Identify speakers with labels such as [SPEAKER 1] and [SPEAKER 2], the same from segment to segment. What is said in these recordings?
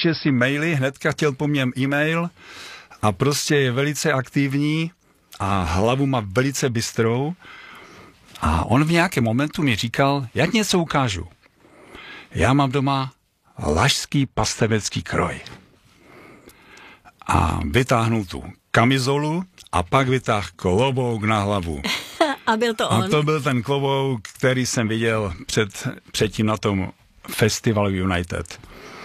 [SPEAKER 1] píše si maily, hnedka chtěl po mně e-mail a prostě je velice aktivní a hlavu má velice bystrou. A on v nějakém momentu mi říkal, já ti něco ukážu. Já mám doma lašský pastevecký kroj. A vytáhnul tu kamizolu a pak vytáhl klobouk na hlavu.
[SPEAKER 2] A byl to on?
[SPEAKER 1] A to byl ten klobouk, který jsem viděl předtím na tom festivalu United.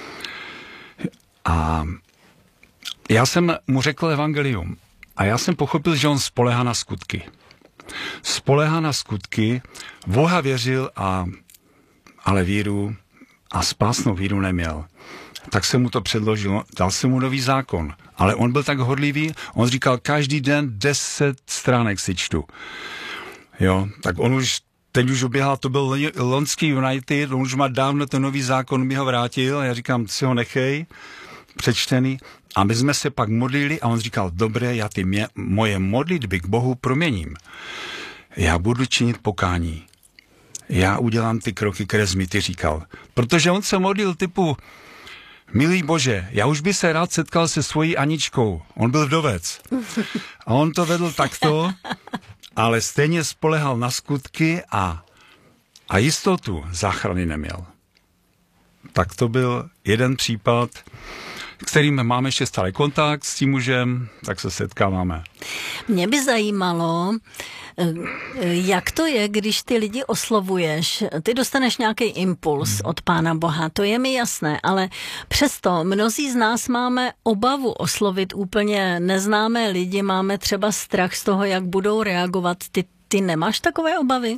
[SPEAKER 1] A já jsem mu řekl evangelium. A já jsem pochopil, že on spoléhá na skutky. Spoléhá na skutky, Boha věřil, ale víru a spásnou víru neměl. Tak jsem mu to předložil, dal jsem mu nový zákon. Ale on byl tak horlivý, on říkal, každý den 10 stránek si čtu. Jo, tak on teď už oběhal, to byl Lonský United, on už má dávno ten nový zákon, mi ho vrátil, a já říkám, si ho nechej, přečtený. A my jsme se pak modlili a on říkal, dobré, já ty moje modlitby k Bohu proměním. Já budu činit pokání. Já udělám ty kroky, které jsi mi ty říkal. Protože on se modlil typu, milý Bože, já už bych se rád setkal se svojí Aničkou. On byl vdovec. A on to vedl takto, ale stejně spolehal na skutky a jistotu záchrany neměl. Tak to byl jeden případ, kterým máme ještě stále kontakt s tím mužem, tak se setkáváme.
[SPEAKER 2] Mě by zajímalo, jak to je, když ty lidi oslovuješ, ty dostaneš nějaký impuls od Pána Boha, to je mi jasné, ale přesto mnozí z nás máme obavu oslovit úplně neznámé lidi, máme třeba strach z toho, jak budou reagovat. Ty nemáš takové obavy?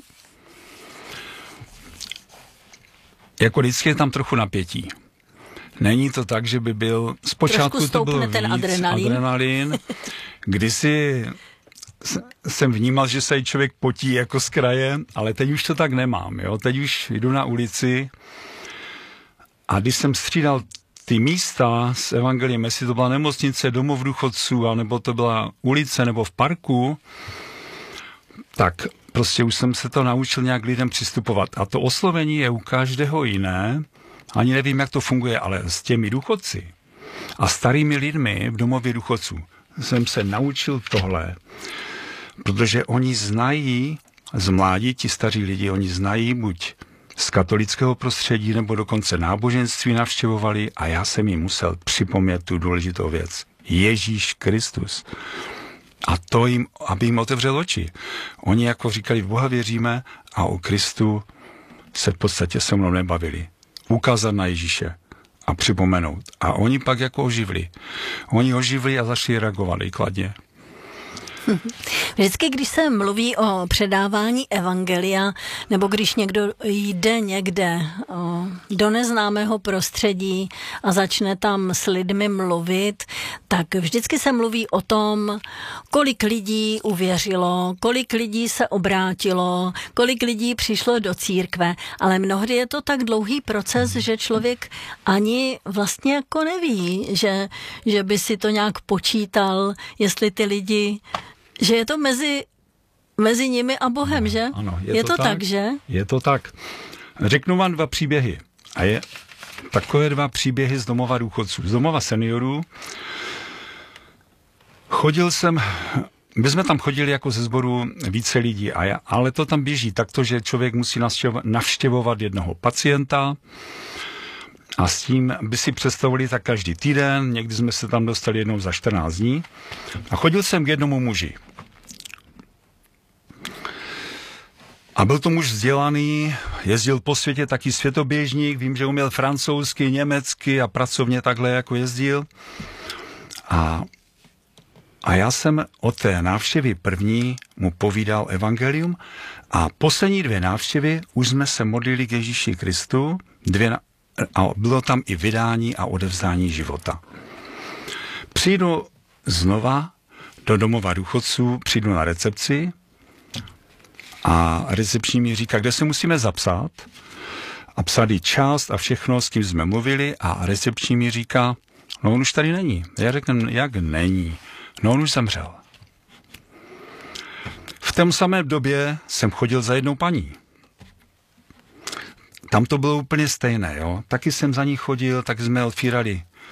[SPEAKER 1] Jako vždycky je tam trochu napětí. Není to tak, že by byl... Zpočátku to bylo víc, adrenalin. Kdysi jsem vnímal, že se člověk potí jako z kraje, ale teď už to tak nemám. Jo? Teď už jdu na ulici a když jsem střídal ty místa s evangeliem, jestli to byla nemocnice, domov důchodců, anebo to byla ulice nebo v parku, tak prostě už jsem se to naučil nějak lidem přistupovat. A to oslovení je u každého jiné. Ani nevím, jak to funguje, ale s těmi důchodci a starými lidmi v domově důchodců jsem se naučil tohle, protože oni znají z mládí, ti staří lidi, oni znají buď z katolického prostředí, nebo dokonce náboženství navštěvovali a já jsem jim musel připomnět tu důležitou věc. Ježíš Kristus. A to jim, aby jim otevřel oči. Oni jako říkali, v Boha věříme a o Kristu se v podstatě se mnou nebavili. Ukázat na Ježíše a připomenout. A oni pak jako oživli. Oni oživli a začali reagovat i kladně.
[SPEAKER 2] Vždycky, když se mluví o předávání evangelia, nebo když někdo jde někde do neznámého prostředí a začne tam s lidmi mluvit, tak vždycky se mluví o tom, kolik lidí uvěřilo, kolik lidí se obrátilo, kolik lidí přišlo do církve, ale mnohdy je to tak dlouhý proces, že člověk ani vlastně jako neví, že by si to nějak počítal, jestli ty lidi, že je to mezi nimi a Bohem, že?
[SPEAKER 1] Ano,
[SPEAKER 2] je to tak, že?
[SPEAKER 1] Je to tak. Řeknu vám 2 příběhy. A je takové 2 příběhy z domova důchodců. Z domova seniorů. My jsme tam chodili jako ze sboru více lidí, ale to tam běží takto, že člověk musí navštěvovat jednoho pacienta a s tím by si představili tak každý týden, někdy jsme se tam dostali jednou za 14 dní a chodil jsem k jednomu muži. A byl to muž vzdělaný, jezdil po světě, taky světoběžník, vím, že uměl francouzsky, německy a pracovně takhle jako jezdil. A já jsem od té návštěvy první mu povídal evangelium a poslední 2 návštěvy už jsme se modlili k Ježíši Kristu a bylo tam i vydání a odevzdání života. Přijdu znova do domova důchodců, přijdu na recepci a recepční mi říká, kde se musíme zapsat a psali část a všechno, s kým jsme mluvili a recepční mi říká, no on už tady není. Já řeknu, jak není? No on už zemřel. V té samé době jsem chodil za jednou paní. Tam to bylo úplně stejné, jo. Taky jsem za ní chodil, tak jsme otvírali